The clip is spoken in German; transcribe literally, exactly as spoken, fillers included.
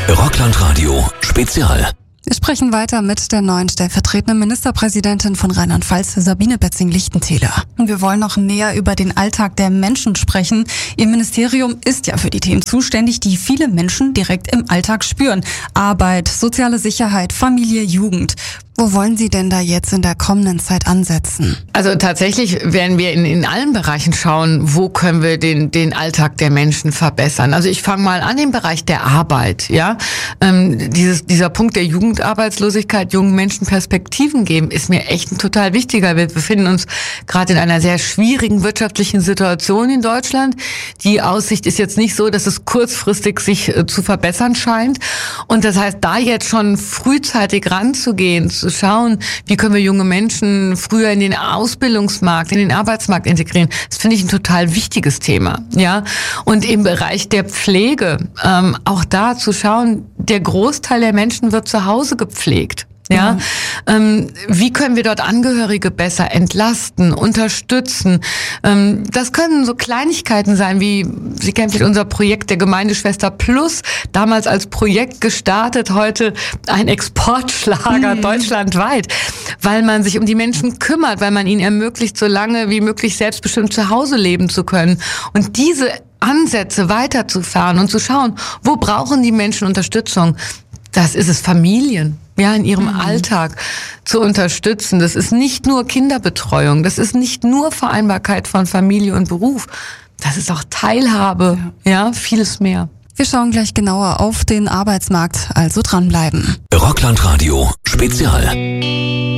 Rockland-Radio Spezial. Wir sprechen weiter mit der neuen stellvertretenden Ministerpräsidentin von Rheinland-Pfalz, Sabine Betzing-Lichtentäler. Und wir wollen noch näher über den Alltag der Menschen sprechen. Ihr Ministerium ist ja für die Themen zuständig, die viele Menschen direkt im Alltag spüren. Arbeit, soziale Sicherheit, Familie, Jugend. Wo wollen Sie denn da jetzt in der kommenden Zeit ansetzen? Also tatsächlich werden wir in, in allen Bereichen schauen, wo können wir den, den Alltag der Menschen verbessern. Also ich fange mal an im Bereich der Arbeit. Ja, ähm, dieses, dieser Punkt der Jugendarbeitslosigkeit, jungen Menschen Perspektiven geben, ist mir echt ein total wichtiger. Wir befinden uns gerade in einer sehr schwierigen wirtschaftlichen Situation in Deutschland. Die Aussicht ist jetzt nicht so, dass es kurzfristig sich äh, zu verbessern scheint. Und das heißt, da jetzt schon frühzeitig ranzugehen, zu schauen, wie können wir junge Menschen früher in den Ausbildungsmarkt, in den Arbeitsmarkt integrieren. Das finde ich ein total wichtiges Thema. Ja, und im Bereich der Pflege, ähm, auch da zu schauen, der Großteil der Menschen wird zu Hause gepflegt. Ja, mhm. ähm, wie können wir dort Angehörige besser entlasten, unterstützen? Ähm, das können so Kleinigkeiten sein, wie Sie kennen vielleicht unser Projekt der Gemeindeschwester Plus, damals als Projekt gestartet, heute ein Exportschlager mhm. deutschlandweit, weil man sich um die Menschen kümmert, weil man ihnen ermöglicht, so lange wie möglich selbstbestimmt zu Hause leben zu können. Und diese Ansätze weiterzufahren und zu schauen, wo brauchen die Menschen Unterstützung? Das ist es, Familien. Ja, in ihrem mhm. Alltag zu unterstützen. Das ist nicht nur Kinderbetreuung, das ist nicht nur Vereinbarkeit von Familie und Beruf, das ist auch Teilhabe, ja, ja vieles mehr. Wir schauen gleich genauer auf den Arbeitsmarkt, also dranbleiben. Rockland-Radio Spezial.